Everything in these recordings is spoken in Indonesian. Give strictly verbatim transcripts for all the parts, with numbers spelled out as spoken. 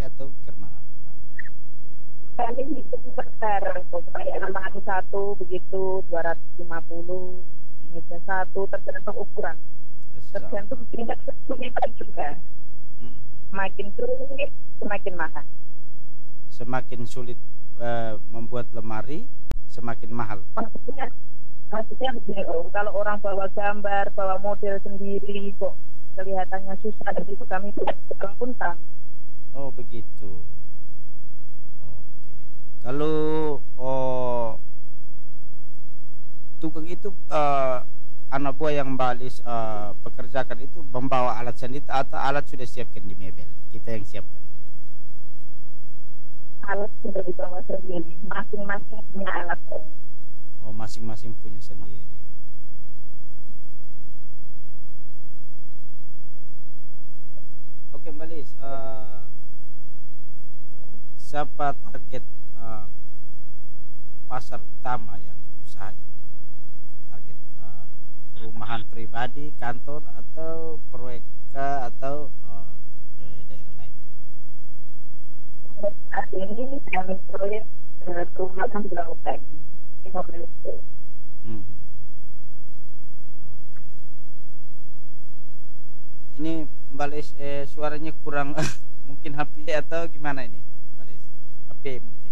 atau gimana? Kami itu besar, kayak lemari satu begitu dua ratus lima puluh, meja satu tergantung ukuran, Besar. tergantung tingkat kesulitan juga. Mm-mm. Semakin sulit, semakin mahal. Semakin sulit eh, membuat lemari, semakin mahal. Maksudnya, maksudnya begini, oh, kalau orang bawa gambar, bawa model sendiri, kok kelihatannya susah, dan itu kami tukang pun sama. Oh begitu. Oke. Kalau oh tukang itu eh, anak buah yang balis eh, pekerjakan itu membawa alat sendiri atau alat sudah siapkan di mebel kita yang siapkan. Alat sudah dibawa sendiri, masing-masing punya alat. Oh masing-masing punya sendiri. Oke Mbak Lis, eh, siapa target eh, pasar utama yang usaha ini? Target eh, perumahan pribadi, kantor atau proyek kah, atau eh, ke daerah lain? Saat ini kami proyek eh, perumahan development imobilitas. Hmm. Oke. Ini Mbak Lis, eh, suaranya kurang mungkin H P atau gimana ini Mbak Lis? H P mungkin.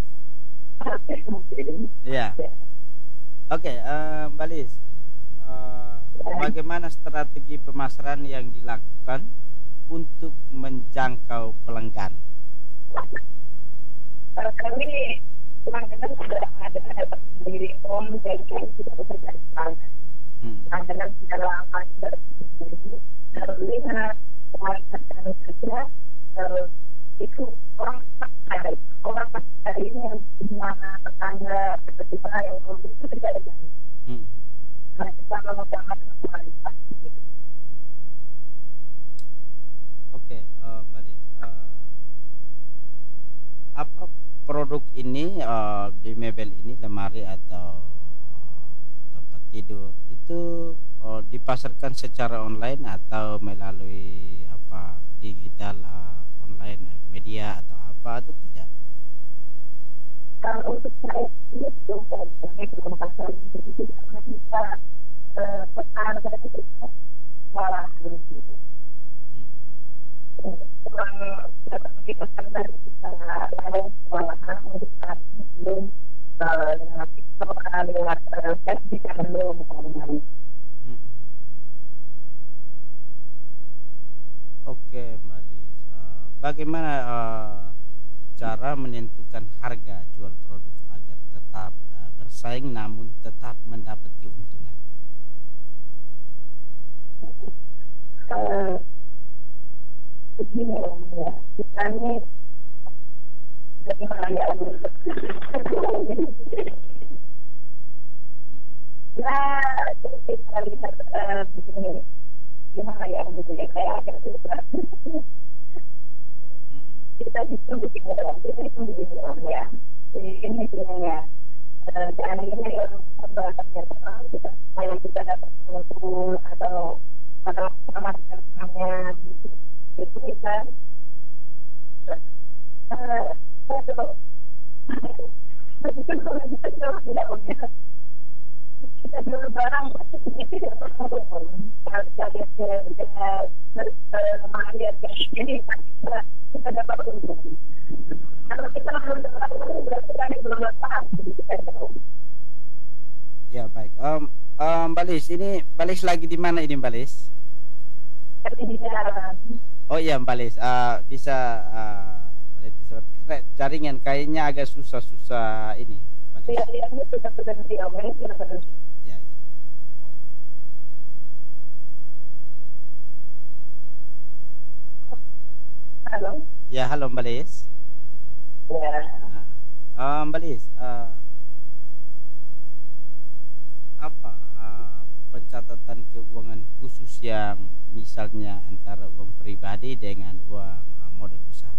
Iya. Oke, eh, Mbak Lis, eh, bagaimana strategi pemasaran yang dilakukan untuk menjangkau pelanggan? Kalau kami pelanggan sudah ada datang sendiri om, jadi kami tidak bekerja di sana. Hmm. Pelanggan sudah lama sudah sendiri, terlihat kualitas kami kerja, terus itu orang cari orang cari ini yang di mana tetangga seperti mana yang membeli itu tidak ada. Hmm. Karena kita mengutamakan kualitas gitu. Oke, eh, Mbak Lis, eh, apa produk ini eh, di mebel ini lemari atau eh, tempat tidur itu eh, dipasarkan secara online atau melalui apa digital eh, online eh, media atau apa atau tidak? Kalau untuk saya ini belum kami belum pasar begitu karena kita eh, pesan saya itu malah gitu. Hmm. Kurang datang di pesan tadi kita lawan kewalahan untuk saat ini belum eh, dengan TikTok lewat eh, chat bisa belum online. Hmm. Oke, Mbak Lis. Eh, bagaimana eh, cara menentukan harga jual produk agar tetap eh, bersaing namun tetap mendapat keuntungan? Eh, Begini om ya, kita ini bagaimana ya ya kita lihat eh, begini gimana ya gitu ya kayak agak susah kita hitung begini dong kita hitung begini om ya. Jadi ini hitungannya eh, seandainya orang pembahasannya terang kita supaya kita dapat mengumpul atau atau sama dengan temannya gitu itu kita eh itu begitu kalau bisa jauh tidak om ya. Kita jual barang pasti sedikit ya perlu om. Kalau kita lihat harga lemari harga ini pasti kita kita dapat untung. Kalau kita belum dapat untung berarti kami belum dapat begitu kan om. Ya baik. Em, em, Mbak Lis, ini Mbak Lis lagi di mana ini Mbak Lis? Tapi di jalan Oh iya Mbak Lis, eh, bisa eh, berarti seperti- karena jaringan kayaknya agak susah-susah ini Mbak Lis. lihat-lihatnya sudah berhenti om ini sudah berhenti. Ya, ya. Halo. Ya, halo Mbak Lis. Ya. Nah, eh, Mbak Lis, eh, apa eh, pencatatan keuangan khusus yang misalnya antara uang pribadi dengan uang eh, modal usaha?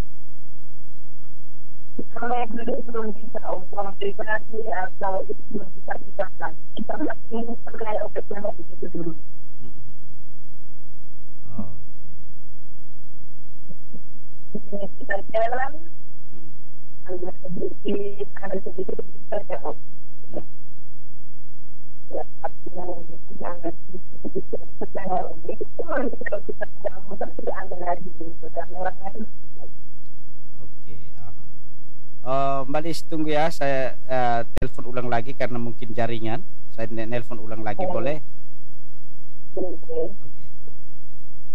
Kalau yang dulu belum bisa uang pribadi atau itu belum bisa pisahkan. Kita masih terkait opsinya begitu dulu. Mm-mm. Oke. ini kita jalan, Hmm. ada sedikit, ada sedikit bisa jauh. Hmm. Ya, artinya jangan sedikit bisa jauh. Itu nanti kalau kita sedang motor tidak ada lagi gitu. Dan orang lain Oke, aha. Eh, Mbak Lis, tunggu ya, saya eh, telepon ulang lagi karena mungkin jaringan. Saya ne- nelpon ulang lagi, boleh? boleh. Oke.